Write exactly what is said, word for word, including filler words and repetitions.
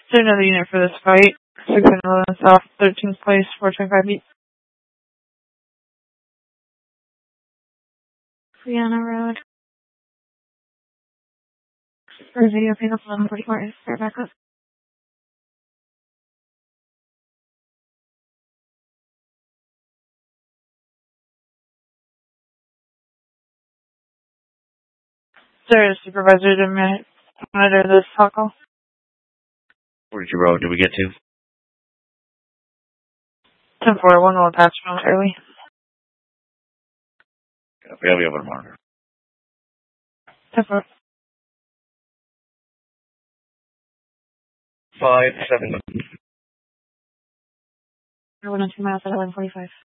So another unit for this fight. six eleven South, thirteenth place, four twenty-five beat. Brianna Road. For video pickup eleven forty-four, start back up. Sir, supervisor to ma- monitor this talk call. forty-two Road, did we get to? ten four, one will patch momentarily. Yeah, we have the other monitor. ten four. five seven. one oh two miles at eleven forty-five.